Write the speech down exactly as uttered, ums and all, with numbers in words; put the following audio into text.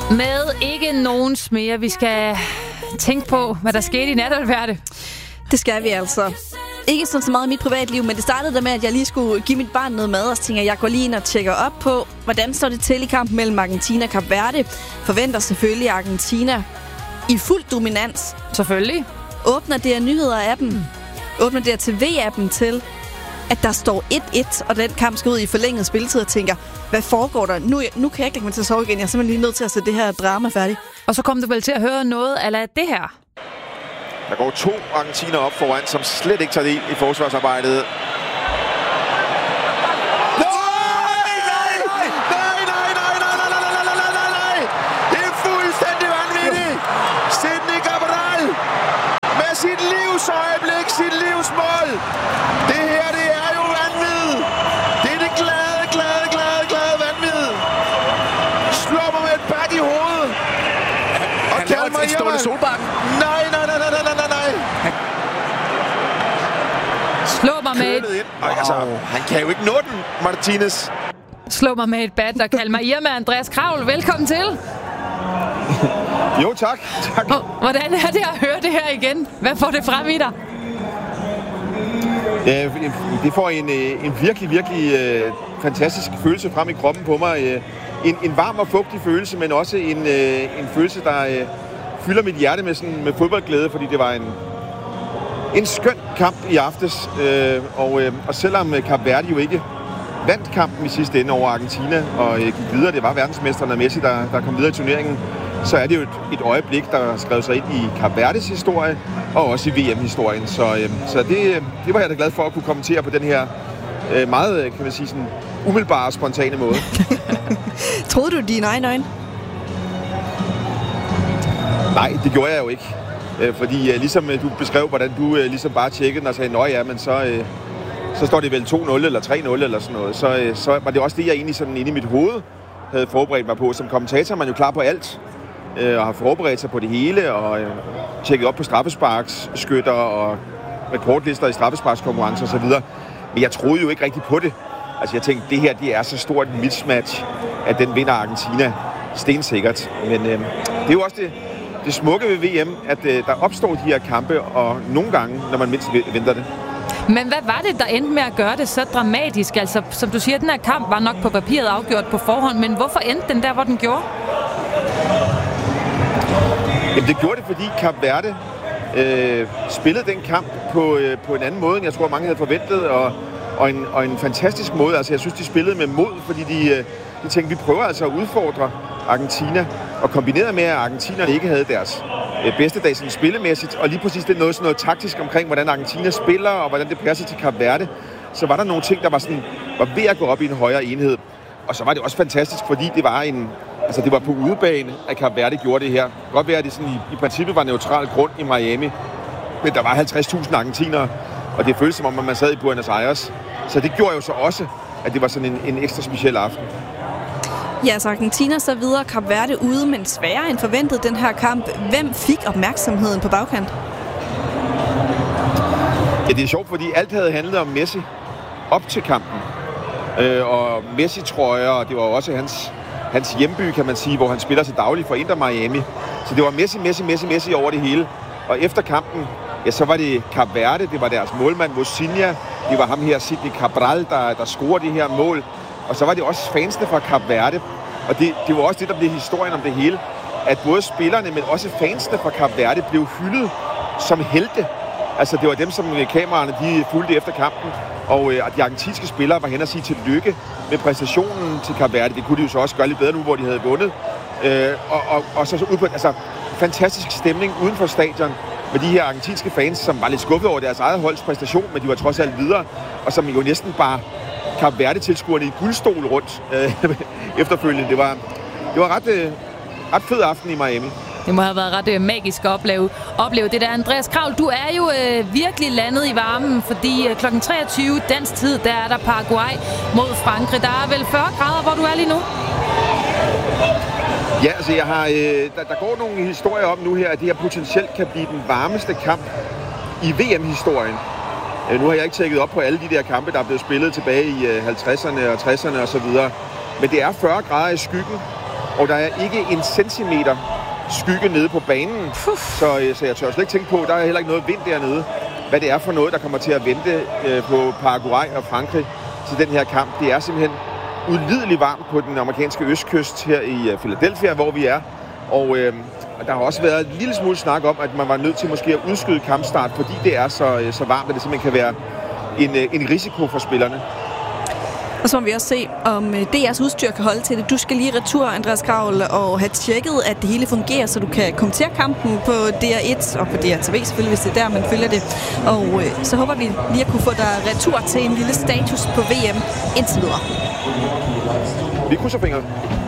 Med ikke nogen mere. Vi skal tænke på, hvad der skete i nat, eller hvad er det? Det skal vi altså. Ikke sådan så meget i mit privatliv, men det startede der med, at jeg lige skulle give mit barn noget mad, og så tænker jeg, jeg går lige ind og tjekker op på, hvordan står det til i kampen mellem Argentina og Kap Verde. Forventer selvfølgelig Argentina i fuld dominans. Selvfølgelig. Åbner D R Nyheder-appen, åbner D R T V-appen til, at der står et et, og den kamp skal ud i forlænget spilletid, og tænker, hvad foregår der? Nu, nu kan jeg ikke lægge mig til at sove igen. Jeg er simpelthen lige nødt til at sætte det her drama færdigt. Og så kom du vel til at høre noget ala det her. Der går to argentiner op foran, som slet ikke tager del i forsvarsarbejdet. Sit livsøjeblik, sit livsmål. Det her, det er jo vanvid. Det er det glade, glade, glade, glade vanvid. Slår mig med et bat i hovedet. Og han laver et stående Solbakken. Nej, nej, nej, nej, nej, nej, nej. Slå mig med et... Wow. Altså, han kan jo ikke nå den, Martinez. Slå mig med et bat, der kalder mig Irma Andreas Kravl. Velkommen til. Jo, tak. tak. Hvordan er det at høre det her igen? Hvad får det frem i dig? Ja, det får en, en virkelig, virkelig uh, fantastisk følelse frem i kroppen på mig. Uh, en, en varm og fugtig følelse, men også en, uh, en følelse, der uh, fylder mit hjerte med, sådan, med fodboldglæde, fordi det var en, en skøn kamp i aftes. Uh, og, uh, og selvom Kap Verde jo ikke vandt kampen i sidste ende over Argentina og uh, gik videre, det var verdensmesteren Messi, der, der kom videre i turneringen, så er det jo et, et øjeblik, der skrev sig ind i Kap Verdes historie, og også i V M-historien. Så, øh, så det, det var jeg da glad for at kunne kommentere på den her øh, meget, kan man sige, sådan umiddelbare og spontane måde. Troede du dine egne øjne? Nej, det gjorde jeg jo ikke. Øh, fordi øh, ligesom øh, du beskrev, hvordan du øh, ligesom bare tjekkede den og sagde, nå ja, men så, øh, så står det vel to nul eller tre nul eller sådan noget. Så, øh, så var det også det, jeg egentlig sådan inde i mit hoved havde forberedt mig på. Som kommentator er man jo klar på alt. Og har forberedt sig på det hele, og øh, tjekket op på straffesparksskytter og rekordlister i straffesparkskonkurrencer osv. Men jeg troede jo ikke rigtig på det. Altså jeg tænkte, det her det er så stort en mismatch, at den vinder Argentina stensikkert. Men øh, det er jo også det, det smukke ved V M, at øh, der opstår de her kampe, og nogle gange, når man mindst venter det. Men hvad var det, der endte med at gøre det så dramatisk? Altså, som du siger, den her kamp var nok på papiret afgjort på forhånd, men hvorfor endte den der, hvor den gjorde? Jamen, det gjorde det, fordi Kap Verde øh, spillede den kamp på, øh, på en anden måde, end jeg tror, mange havde forventet, og, og, en, og en fantastisk måde. Altså, jeg synes, de spillede med mod, fordi de, øh, de tænkte, vi prøver altså at udfordre Argentina, og kombineret med, at argentinerne ikke havde deres øh, bedste dag sådan spillemæssigt, og lige præcis det noget, sådan noget taktisk omkring, hvordan Argentina spiller, og hvordan det passer til Kap Verde, så var der nogle ting, der var, sådan, var ved at gå op i en højere enhed. Og så var det også fantastisk, fordi det var en... Altså, det var på udebane, at Kap Verde gjorde det her. Godt være, at det sådan, i, i princippet var neutral grund i Miami, men der var halvtreds tusind argentinere, og det føltes som om, at man sad i Buenos Aires. Så det gjorde jo så også, at det var sådan en, en ekstra speciel aften. Ja, så Argentina så videre, Kap Verde ude, men sværere end forventet den her kamp. Hvem fik opmærksomheden på bagkant? Ja, det er sjovt, fordi alt havde handlet om Messi op til kampen. Øh, og Messi-trøjer, og det var også hans... hans hjemby, kan man sige, hvor han spiller til daglig for Inter Miami. Så det var Messi, Messi, Messi, Messi over det hele. Og efter kampen, ja, så var det Kap Verde, det var deres målmand Mosinha, det var ham her, Sidney Cabral, der, der scorede det her mål. Og så var det også fansene fra Kap Verde. Og det, det var også det, der blev historien om det hele. At både spillerne, men også fansene fra Kap Verde blev hyldet som helte. Altså, det var dem, som kameraerne de fulgte efter kampen. Og øh, de argentinske spillere var hen og sige tillykke med præstationen til Kap Verde. Det kunne de jo så også gøre lidt bedre nu, hvor de havde vundet. Øh, og, og, og så, så ud på, altså, fantastisk stemning uden for stadion med de her argentinske fans, som var lidt skuffet over deres eget holds præstation, men de var trods alt videre, og som jo næsten bare Kap Verde-tilskuerne i guldstol rundt øh, efterfølgende. Det var, det var ret, øh, ret fed aften i Miami. Det må have været ret øh, magisk at opleve, opleve det der. Andreas Kravl, du er jo øh, virkelig landet i varmen, fordi øh, klokken treogtyve dansk tid, der er der Paraguay mod Frankrig. Der er vel fyrre grader, hvor du er lige nu? Ja, altså jeg har, øh, der, der går nogle historier om nu her, at det her potentielt kan blive den varmeste kamp i V M-historien. Øh, nu har jeg ikke tjekket op på alle de der kampe, der er blevet spillet tilbage i øh, halvtredserne og tresserne osv. Men det er fyrre grader i skyggen, og der er ikke en centimeter skygge nede på banen. Så, så jeg tør slet ikke tænke på, der er heller ikke noget vind dernede. Hvad det er for noget, der kommer til at vente øh, på Paraguay og Frankrig til den her kamp. Det er simpelthen ulideligt varmt på den amerikanske østkyst her i uh, Philadelphia, hvor vi er. Og øh, der har også været en lille smule snak om, at man var nødt til måske at udskyde kampstart, fordi det er så, øh, så varmt, at det simpelthen kan være en, øh, en risiko for spillerne. Og så må vi også se, om D R's udstyr kan holde til det. Du skal lige retur, Andreas Kraul, og have tjekket, at det hele fungerer, så du kan kommentere kampen på D R et og på D R T V selvfølgelig, hvis det er der, man følger det. Og øh, så håber vi lige at kunne få dig retur til en lille status på V M indtil videre. Vi krydser fingre.